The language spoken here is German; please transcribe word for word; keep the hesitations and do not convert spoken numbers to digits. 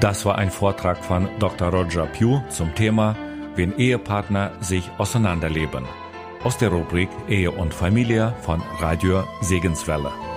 Das war ein Vortrag von Doktor Roger Pugh zum Thema Wenn Ehepartner sich auseinanderleben. Aus der Rubrik Ehe und Familie von Radio Segenswelle.